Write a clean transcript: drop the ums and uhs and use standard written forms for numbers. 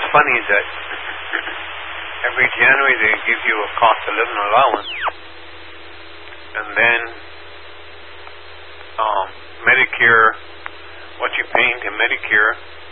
funny is that every January they give you a cost of living allowance, and then Medicare, what you pay into Medicare